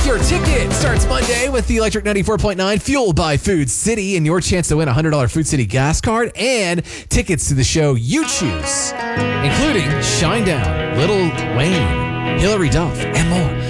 Your ticket starts Monday with the Electric 94.9 fueled by Food City and your chance to win a $100 Food City gas card and tickets to the show you choose, including Shinedown, Lil Wayne, Hillary Duff, and more.